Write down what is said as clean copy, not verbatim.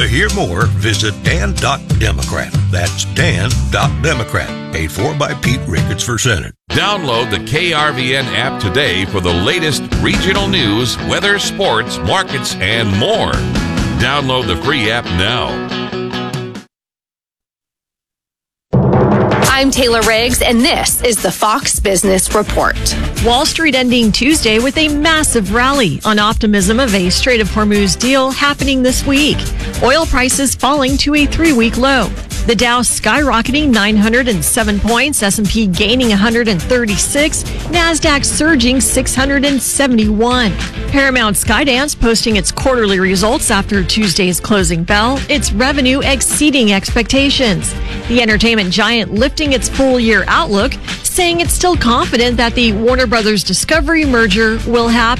To hear more, visit dan.democrat. That's dan.democrat. Paid for by Pete Ricketts for Senate. Download the KRVN app today for the latest regional news, weather, sports, markets, and more. Download the free app now. I'm Taylor Riggs, and this is the Fox Business Report. Wall Street ending Tuesday with a massive rally on optimism of a Strait of Hormuz deal happening this week. Oil prices falling to a 3-week low. The Dow skyrocketing 907 points, S&P gaining 136, NASDAQ surging 671. Paramount Skydance posting its quarterly results after Tuesday's closing bell, its revenue exceeding expectations. The entertainment giant lifting its full-year outlook, saying it's still confident that the Warner Brothers Discovery merger will happen.